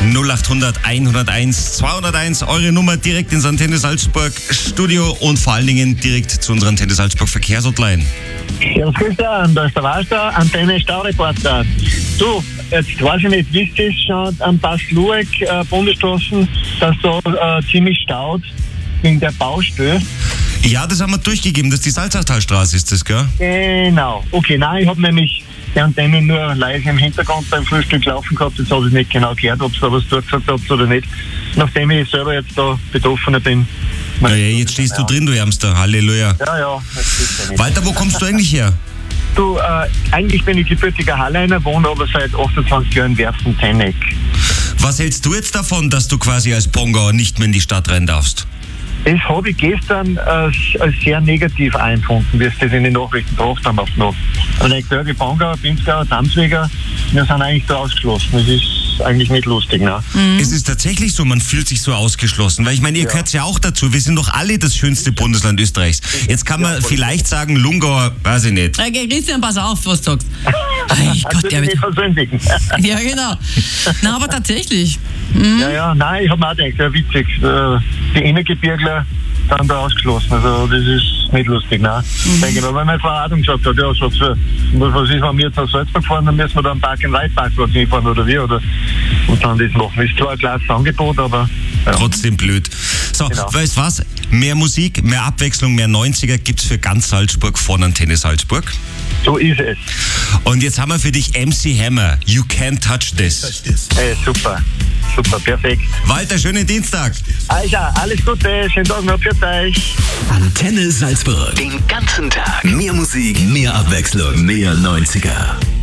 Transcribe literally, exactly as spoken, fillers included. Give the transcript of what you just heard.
null acht hundert, hunderteins, zweihunderteins, eure Nummer direkt ins Antenne Salzburg Studio und vor allen Dingen direkt zu unserer Antenne Salzburg Verkehrshotline. Ja, was grüß dich, da ist der Walter, Antenne Staureporter. Du, jetzt weiß ich nicht, wisst ihr schon am Pass-Lueck äh, Bundesstraßen, dass da äh, ziemlich staut wegen der Baustelle? Ja, das haben wir durchgegeben, dass die Salzachtalstraße ist das, gell? Genau. Okay, nein, ich habe nämlich die Antenne nur leise im Hintergrund beim Frühstück laufen gehabt. Jetzt habe ich nicht genau gehört, ob es da was durchgesagt habt oder nicht. Nachdem ich selber jetzt da Betroffener bin. Ja, ja, jetzt stehst du drin, du Ärmster. Halleluja. Ja, ja, das ist ja nicht. Walter, wo kommst du eigentlich her? Du, äh, eigentlich bin ich gebürtiger Halleiner, wohne aber seit achtundzwanzig Jahren in Werfen-Tenneck. Was hältst du jetzt davon, dass du quasi als Pongauer nicht mehr in die Stadt rein darfst? Das habe ich gestern als, als sehr negativ empfunden, wie es das in den Nachrichten gebracht haben. Auf noch. Und ich sage, Pongauer, Pinzgauer, Damsweger, wir sind eigentlich da ausgeschlossen. Das ist eigentlich nicht lustig, ne? Mhm. Es ist tatsächlich so, man fühlt sich so ausgeschlossen, weil ich meine, ihr Ja. gehört ja auch dazu. Wir sind doch alle das schönste Bundesland Österreichs. Jetzt kann man Ja, voll. vielleicht sagen, Lungauer, weiß ich nicht. Okay, Christian, pass auf, was du sagst. Ay, Also Gott, der nicht wird. versündigen. Ja, genau. Na, aber tatsächlich. Ja, ja, nein, ich habe mir auch gedacht, ja, witzig, äh, die Innergebirgler sind da ausgeschlossen, also das ist nicht lustig, ne? Mhm. Denke ich mir, weil meine Frau auch gesagt hat, ja, so, so, was ist, wenn wir jetzt nach Salzburg fahren, dann müssen wir da einen Park-and-Ride-Parkplatz hinfahren oder wie, oder, und dann das machen. Ist zwar ein klares Angebot, aber ja. Trotzdem blöd. So, Genau. weißt was? Mehr Musik, mehr Abwechslung, mehr neunziger gibt's für ganz Salzburg von Antenne Salzburg. So ist es. Und jetzt haben wir für dich M C Hammer, You Can't Touch This. Hey, super, super, perfekt. Walter, schönen Dienstag. Also, alles Gute, schönen Tag noch für euch. Antenne Salzburg. Den ganzen Tag. Mehr Musik, mehr Abwechslung, mehr neunziger.